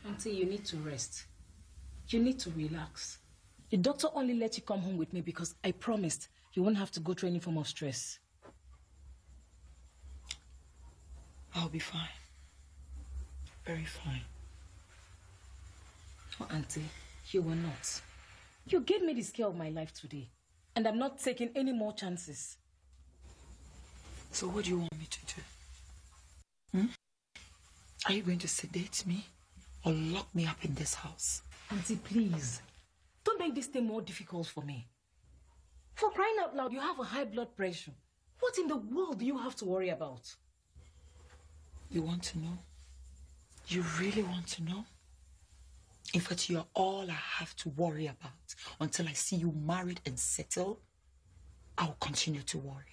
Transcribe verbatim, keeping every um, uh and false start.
Auntie, you need to rest. You need to relax. The doctor only let you come home with me because I promised you won't have to go through any form of stress. I'll be fine. Very fine. Oh, Auntie, you will not. You gave me the scare of my life today, and I'm not taking any more chances. So what do you want me to do? Hmm? Are you going to sedate me or lock me up in this house? Auntie, please. Don't make this thing more difficult for me. For crying out loud, you have a high blood pressure. What in the world do you have to worry about? You want to know? You really want to know? In fact, you're all I have to worry about. Until I see you married and settled, I'll continue to worry.